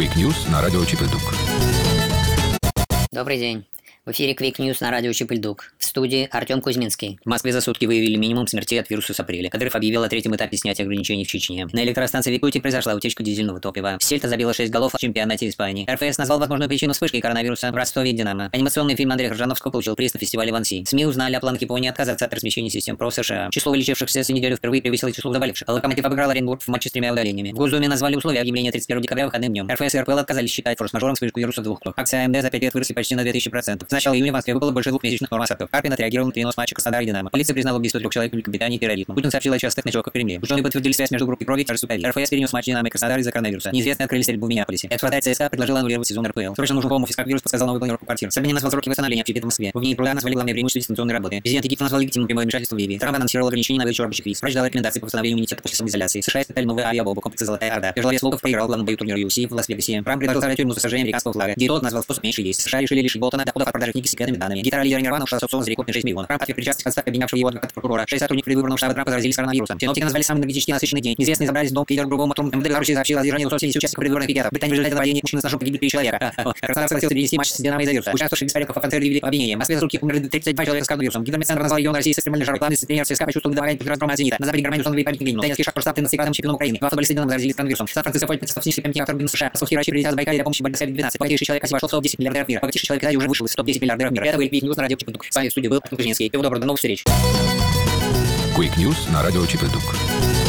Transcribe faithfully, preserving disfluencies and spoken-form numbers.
Quick News на радио Чипельдук. Добрый день. В эфире Quick News на радио Чипельдук. В студии Артем Кузьминский. В Москве за сутки выявили минимум смертей от вируса с апреля. Кадыров объявил о третьем этапе снятия ограничений в Чечне. На электростанции в Якутии произошла утечка дизельного топлива. Сельта забила шесть голов в чемпионате Испании. эр эф эс назвал возможную причину вспышки коронавируса в Ростове и Динамо. Анимационный фильм Андрея Крыжановского получил приз на фестивале в Анси. СМИ узнали о планах Японии отказаться от размещения систем ПРО в США. Число вылечившихся за неделю впервые превысило число заболевших. Локомотив обыграл Оренбург в матче с тремя удалениями. В Госдуме назвали условия объявления тридцать первого декабря выходным днем. эр эф эс и эр пэ эл отказались считать форс-мажором вспышку вируса в двух клубах. Акции а эм дэ за пять лет выросли почти на две тысячи процентов. С начала июня в Москве выпало больше двухмесячных норм осадков. Карпин отреагировал на перенос матча Краснодар и Динамо. Полиция признала убийство трех человек в Великобритании терроризмом. Путин сообщил о частых ночевках в Кремле. Ученые подтвердили связь между группой крови и ковид. эр эф эс перенес матч Динамо и Краснодар из-за коронавируса. Неизвестные открыли стрельбу в Миннеаполисе. Экс-вратарь ЦСКА предложила аннулировать сезон эр пэ эл. Срочно нужен хоум-офис, как вирус подсказал новую планировку квартир. Собянин назвал сроки восстановления общепита в Москве. В ней труда назвали главное преимущество дистанционной работы. Президент Египта назвал легитимным прямое вмешательство в Ливии. Трамп анонсировал ограничения на выдачу рабочих виз. Врач дал рекомендации по восстановлению иммунитета после самоизоляции. США испытали новые авиабомбы комплекса «Золотая Орда». Тяжеловес Волков проиграл главный бой турнира ю эф си в Лас-Вегасе. Трамп предложил сажать тюрьму за сожжение американского флага. Диетолог назвал способ меньше есть. США решили лишить Болтона доходов от продажи книги с секретными данными. Гитара лидера Нирвана ушла с аукциона за рекордные шесть миллионов. Трамп ответ причастность к отставке обвинявшего его адвоката прокурора. Шесть сотрудников предвыборного штаба Трампа заразились коронавирусом. Синоптики назвали самый энергетически насыщенный день. Неизвестные забрались в дом, лидер группы Мотрум МВД Беларуси сообщил о задержании двухсот семидесяти участников предвыборных пикетов. В Британии в результате нападения мужчины с ножом погибли три человека. Краснодар согласился перенести матч с Динамо из-за вируса. Участвовавших беспорядков в конце объявили обвинение. В Москве за сутки умерли тридцать два человека с коронавирусом. Гидрометцентр назвал регион России с экстремальной жарой. Главный тренер ЦСКА почувствовал недомогание температуры «Зенита». На западе Германии установили памятник Ленину. Донецкий шахтер стал тринадцатикратным чемпионом Украины. Два футболиста Динамо заразились коронавирусом. Сан-Франциско Фольтманцев снесли памятник авторам США. Московские врачи прилетят с Байкалья для помощи в борьбе с ковид двенадцать. Богатейший человек России вошел в топ десять миллиардеров мира. Богатейший человек Китая уже вышел из топ десять миллиардеров мира. Это был Quick News на радио Чипельдук. С вами в студии был Артем Кузьминский. Всего доброго, до новых встреч. Quick News на радио Чипельдук.